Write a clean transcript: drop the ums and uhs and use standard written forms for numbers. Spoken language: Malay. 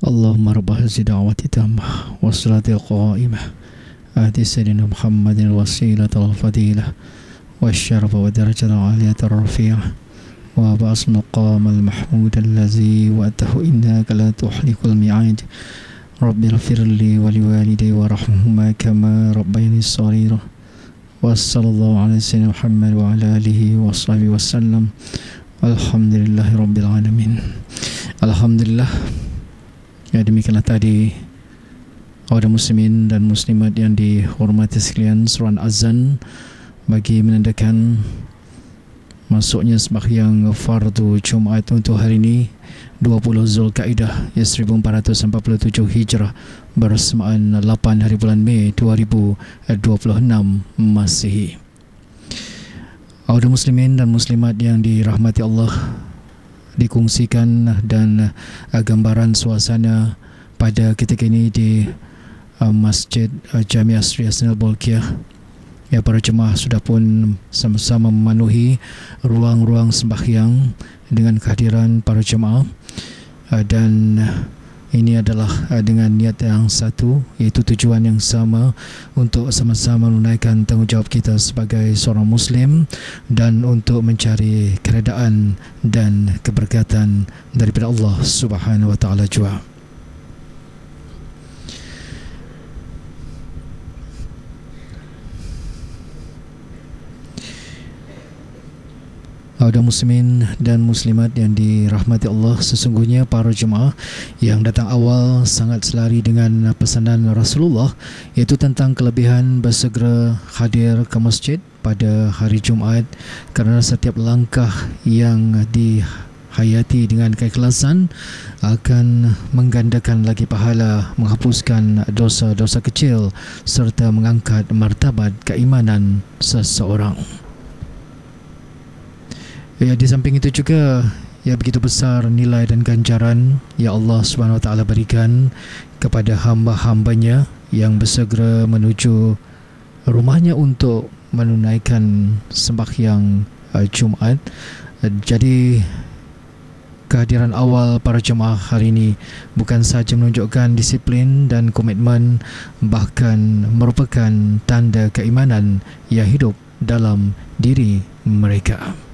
اللهم رب هذه الدعوة التامة والصلاة القائمة آت سيدنا محمد الوسيلة والفضيلة والشرف والدرجة العالية الرفيعة وبعث مقام المحمود الذي وأته إنك لا تخلف الميعاد رب اغفر لي ولوالدي وارحمهما كما ربياني صغيرا وصلى الله على سيدنا محمد وعلى آله وصحبه وسلم. Alhamdulillah Rabbil Alamin. Alhamdulillah. Ya, demikianlah tadi kaum muslimin dan muslimat yang dihormati sekalian, surat azan bagi menandakan masuknya sembahyang fardu Jumaat untuk hari ini 20 Zulkaidah 1447 Hijrah bersamaan 8 hari bulan Mei 2026 Masihi. Kaum muslimin dan muslimat yang dirahmati Allah, dikongsikan dan gambaran suasana pada ketika ini di Masjid Jamiah Sri Hassanal Bolkiah. Ya, para jemaah sudah pun sama-sama memenuhi ruang-ruang sembahyang dengan kehadiran para jemaah, dan ini adalah dengan niat yang satu, iaitu tujuan yang sama untuk sama-sama menunaikan tanggungjawab kita sebagai seorang Muslim dan untuk mencari keredaan dan keberkatan daripada Allah Subhanahu Wa Taala jua. Kaum muslimin dan muslimat yang dirahmati Allah, sesungguhnya para jemaah yang datang awal sangat selari dengan pesanan Rasulullah, iaitu tentang kelebihan bersegera hadir ke masjid pada hari Jumaat, kerana setiap langkah yang dihayati dengan keikhlasan akan menggandakan lagi pahala, menghapuskan dosa-dosa kecil serta mengangkat martabat keimanan seseorang. Ya, di samping itu juga, ya, begitu besar nilai dan ganjaran yang Allah Subhanahu Wa Taala berikan kepada hamba-hambanya yang bersegera menuju rumahnya untuk menunaikan sembahyang Jumaat. Jadi kehadiran awal para jemaah hari ini bukan sahaja menunjukkan disiplin dan komitmen, bahkan merupakan tanda keimanan yang hidup dalam diri mereka.